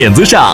点子上。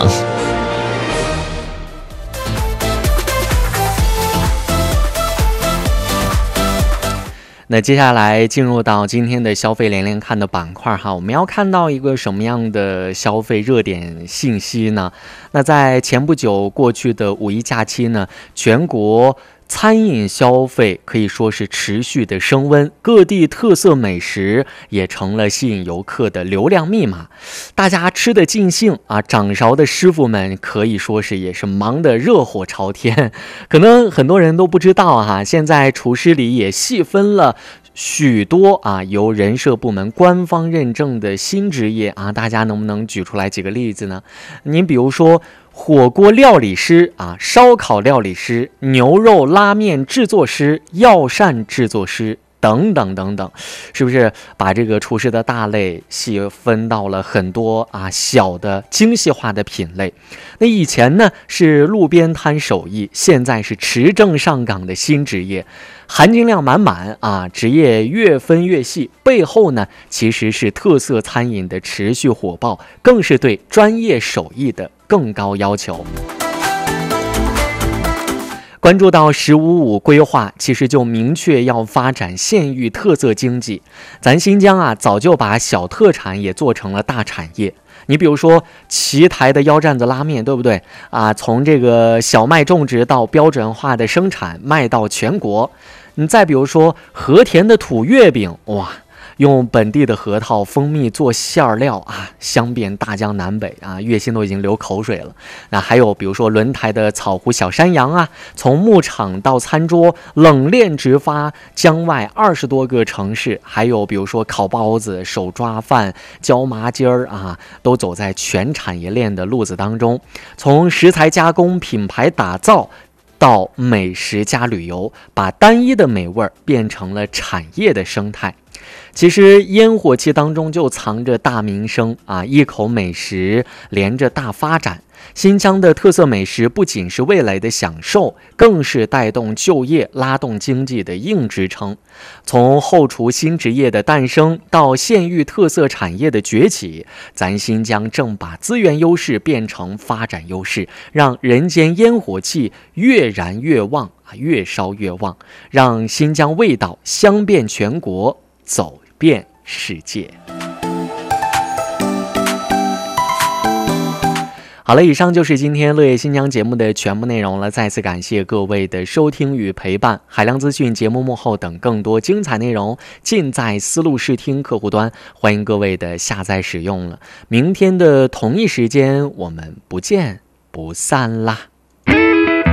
那接下来进入到今天的消费连连看的板块哈，我们要看到一个什么样的消费热点信息呢？那在前不久过去的五一假期呢，全国餐饮消费可以说是持续的升温，各地特色美食也成了吸引游客的流量密码。大家吃得尽兴啊，掌勺的师傅们可以说是也是忙得热火朝天。可能很多人都不知道哈，现在厨师里也细分了许多由人社部门官方认证的新职业啊，大家能不能举出来几个例子呢？您比如说火锅料理师烧烤料理师、牛肉拉面制作师、药膳制作师等等等等，是不是把这个厨师的大类细分到了很多小的精细化的品类？那以前呢是路边摊手艺，现在是持证上岗的新职业，含金量满满职业越分越细，背后呢其实是特色餐饮的持续火爆，更是对专业手艺的更高要求。关注到“1055”规划，其实就明确要发展县域特色经济。咱新疆早就把小特产也做成了大产业。你比如说奇台的腰站子拉面，对不对从这个小麦种植到标准化的生产，卖到全国。你再比如说和田的土月饼，哇，用本地的核桃、蜂蜜做馅料香遍大江南北月薪都已经流口水了。那还有比如说轮台的草湖小山羊从牧场到餐桌冷链直发江外20多个城市。还有比如说烤包子、手抓饭、椒麻筋都走在全产业链的路子当中，从食材加工、品牌打造到美食加旅游，把单一的美味变成了产业的生态。其实烟火气当中就藏着大民生一口美食连着大发展。新疆的特色美食不仅是未来的享受，更是带动就业、拉动经济的硬支撑。从后厨新职业的诞生到县域特色产业的崛起，咱新疆正把资源优势变成发展优势，让人间烟火气越燃越旺越烧越旺，让新疆味道香遍全国，走遍世界。好了，以上就是今天乐业新疆节目的全部内容了。再次感谢各位的收听与陪伴。海量资讯、节目幕后等更多精彩内容尽在思路视听客户端，欢迎各位的下载使用了。明天的同一时间我们不见不散啦。